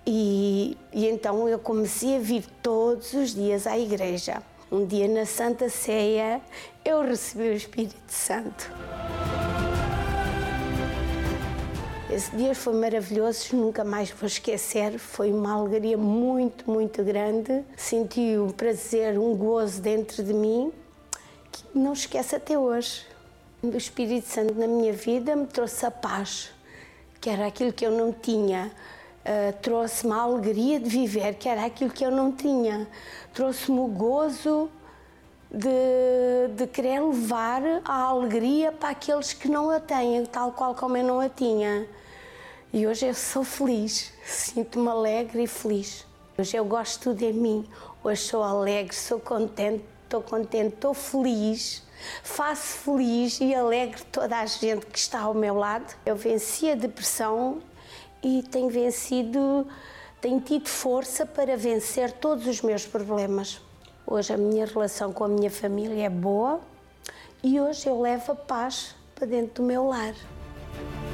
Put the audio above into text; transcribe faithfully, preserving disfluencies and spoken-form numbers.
E, e então eu comecei a vir todos os dias à igreja. Um dia na Santa Ceia eu recebi o Espírito Santo. Esse dia foi maravilhoso, nunca mais vou esquecer. Foi uma alegria muito, muito grande. Senti um prazer, um gozo dentro de mim que não esqueço até hoje. O Espírito Santo na minha vida me trouxe a paz, que era aquilo que eu não tinha. Uh, trouxe-me a alegria de viver, que era aquilo que eu não tinha. Trouxe-me o gozo de, de querer levar a alegria para aqueles que não a têm, tal qual como eu não a tinha. E hoje eu sou feliz, sinto-me alegre e feliz. Hoje eu gosto tudo em mim, hoje sou alegre, sou contente, estou contente, estou feliz, faço feliz e alegre toda a gente que está ao meu lado. Eu venci a depressão e tenho vencido, tenho tido força para vencer todos os meus problemas. Hoje a minha relação com a minha família é boa e hoje eu levo a paz para dentro do meu lar.